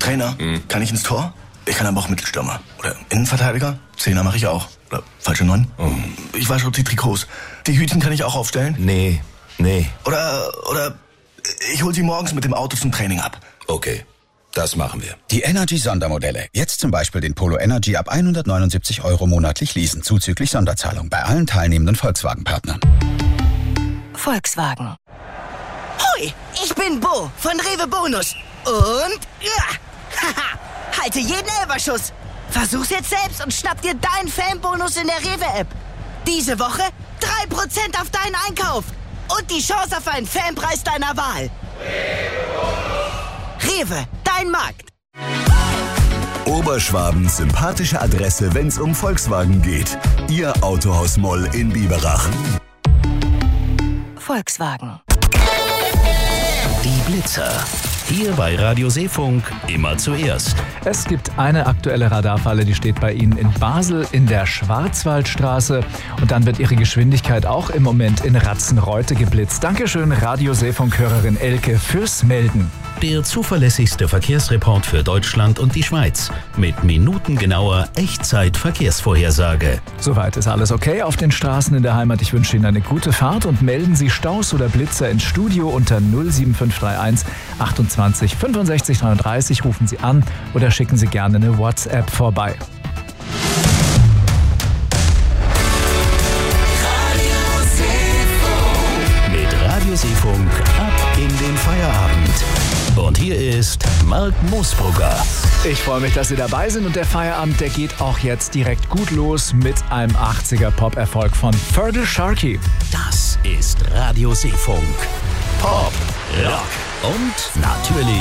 Trainer. Kann ich ins Tor? Ich kann aber auch Mittelstürmer. Oder Innenverteidiger. Zehner mache ich auch. Oder falsche 9. Ich wasche die Trikots. Die Hütchen kann ich auch aufstellen. Nee. Oder ich hol sie morgens mit dem Auto zum Training ab. Okay, das machen wir. Die Energy-Sondermodelle. Jetzt zum Beispiel den Polo Energy ab 179 € monatlich leasen, zuzüglich Sonderzahlung bei allen teilnehmenden Volkswagen-Partnern. Volkswagen. Hoi, ich bin Bo von Rewe Bonus. Und halte jeden Elberschuss. Versuch's jetzt selbst und schnapp dir deinen Fanbonus in der Rewe-App. Diese Woche 3% auf deinen Einkauf. Und die Chance auf einen Fanpreis deiner Wahl. Rewe, dein Markt. Oberschwabens sympathische Adresse, wenn's um Volkswagen geht. Ihr Autohaus Moll in Biberach. Volkswagen. Die Blitzer. Hier bei Radio Seefunk immer zuerst. Es gibt eine aktuelle Radarfalle, die steht bei Ihnen in Basel in der Schwarzwaldstraße. Und dann wird Ihre Geschwindigkeit auch im Moment in Ratzenreute geblitzt. Dankeschön, Radio Seefunk-Hörerin Elke, fürs Melden. Der zuverlässigste Verkehrsreport für Deutschland und die Schweiz. Mit minutengenauer Echtzeit-Verkehrsvorhersage. Soweit ist alles okay auf den Straßen in der Heimat. Ich wünsche Ihnen eine gute Fahrt und melden Sie Staus oder Blitzer ins Studio unter 07531 28 65 33. Rufen Sie an oder schicken Sie gerne eine WhatsApp vorbei. Mit Radio Seefunk ab in den Feierabend. Und hier ist Marc Moosbrugger. Ich freue mich, dass Sie dabei sind und der Feierabend, der geht auch jetzt direkt gut los mit einem 80er Pop-Erfolg von Fergal Sharkey. Das ist Radio Seefunk. Pop, Rock und natürlich